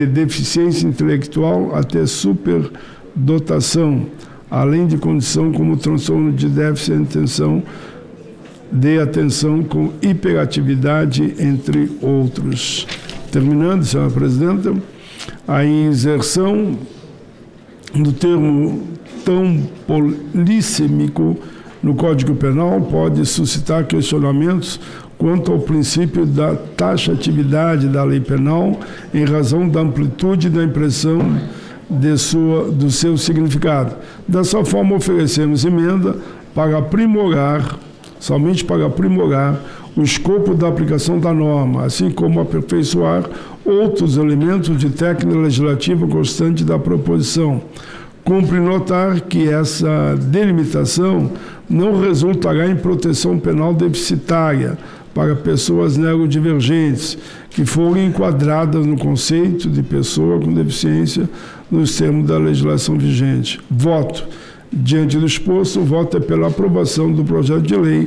deficiência intelectual até superdotação, além de condição como transtorno de déficit de atenção com hiperatividade, entre outros. Terminando, senhora presidenta, a inserção do termo tão polissêmico no Código Penal pode suscitar questionamentos quanto ao princípio da taxatividade da lei penal em razão da amplitude da impressão do seu significado. Dessa forma, oferecemos emenda para aprimorar, somente para aprimorar, o escopo da aplicação da norma, assim como aperfeiçoar outros elementos de técnica legislativa constante da proposição. Cumpre notar que essa delimitação não resultará em proteção penal deficitária para pessoas neurodivergentes que forem enquadradas no conceito de pessoa com deficiência nos termos da legislação vigente. Voto. Diante do exposto, o voto é pela aprovação do projeto de lei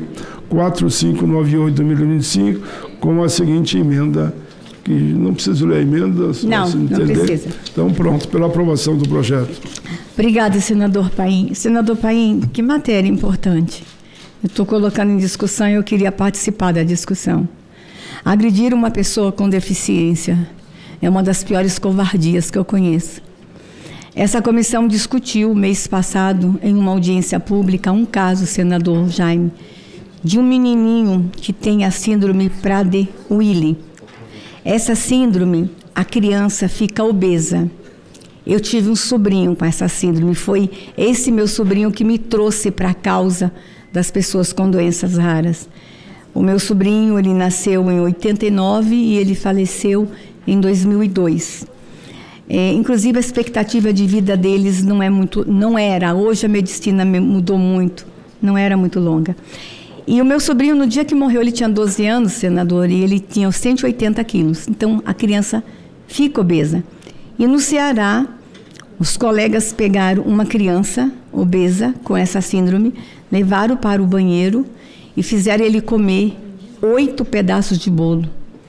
4598/2025 com a seguinte emenda, que não preciso ler a emenda, não precisa. Então, pronto, pela aprovação do projeto. Obrigada, senador Paim. Senador Paim, que matéria importante. Eu estou colocando em discussão e eu queria participar da discussão. Agredir uma pessoa com deficiência é uma das piores covardias que eu conheço. Essa comissão discutiu, mês passado, em uma audiência pública, um caso, senador Jaime, de um menininho que tem a síndrome Prader-Willi. Essa síndrome, a criança fica obesa. Eu tive um sobrinho com essa síndrome. Foi esse meu sobrinho que me trouxe para a causa das pessoas com doenças raras. O meu sobrinho, ele nasceu em 89 e ele faleceu em 2002. Inclusive, a expectativa de vida deles não era. Hoje a medicina mudou muito, não era muito longa. E o meu sobrinho, no dia que morreu, ele tinha 12 anos, senador, e ele tinha 180 quilos. Então, a criança fica obesa. E no Ceará, os colegas pegaram uma criança obesa com essa síndrome, levaram para o banheiro e fizeram ele comer 8 pedaços de bolo,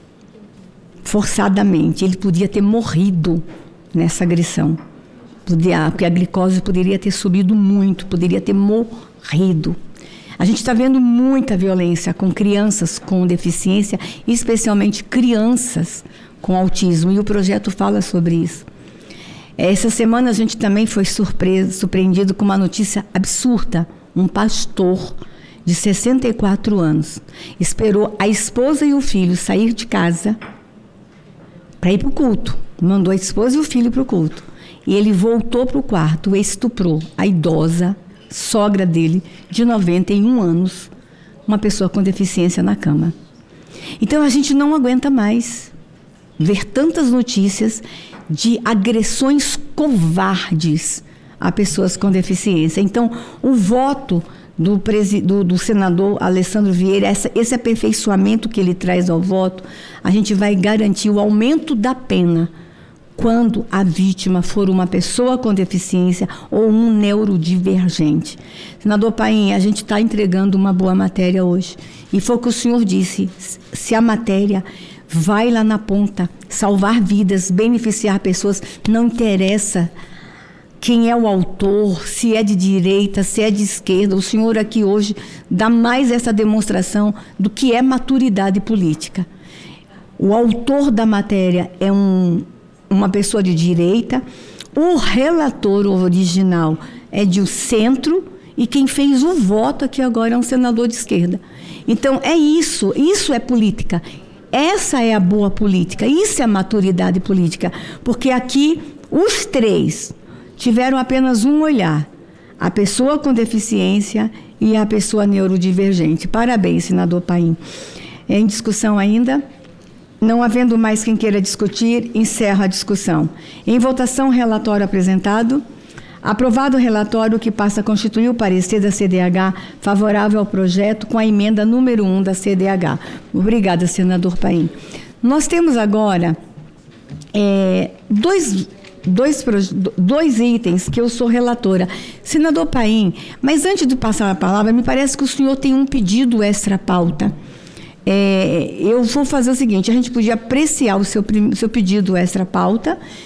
forçadamente. Ele podia ter morrido nessa agressão, porque a glicose poderia ter subido muito, poderia ter morrido. A gente está vendo muita violência com crianças com deficiência, especialmente crianças com autismo, e o projeto fala sobre isso. Essa semana a gente também foi surpreendido com uma notícia absurda. Um pastor de 64 anos esperou a esposa e o filho sair de casa para ir para o culto. Mandou a esposa e o filho para o culto. E ele voltou para o quarto e estuprou a idosa sogra dele, de 91 anos, uma pessoa com deficiência na cama. Então, a gente não aguenta mais ver tantas notícias de agressões covardes a pessoas com deficiência. Então, o voto do senador Alessandro Vieira, esse aperfeiçoamento que ele traz ao voto, a gente vai garantir o aumento da pena quando a vítima for uma pessoa com deficiência ou um neurodivergente. Senador Paim, a gente está entregando uma boa matéria hoje. E foi o que o senhor disse, se a matéria vai lá na ponta, salvar vidas, beneficiar pessoas, não interessa quem é o autor, se é de direita, se é de esquerda. O senhor aqui hoje dá mais essa demonstração do que é maturidade política. O autor da matéria é uma pessoa de direita, o relator original é de centro e quem fez o voto aqui agora é um senador de esquerda. Então, é isso é política. Essa é a boa política, isso é maturidade política, porque aqui os três tiveram apenas um olhar, a pessoa com deficiência e a pessoa neurodivergente. Parabéns, senador Paim. Em discussão ainda? Não havendo mais quem queira discutir, encerro a discussão. Em votação, relatório apresentado. Aprovado o relatório que passa a constituir o parecer da CDH favorável ao projeto com a emenda número 1 da CDH. Obrigada, senador Paim. Nós temos agora dois itens que eu sou relatora. Senador Paim, mas antes de passar a palavra, me parece que o senhor tem um pedido extra pauta. eu vou fazer o seguinte, a gente podia apreciar o seu pedido extra pauta,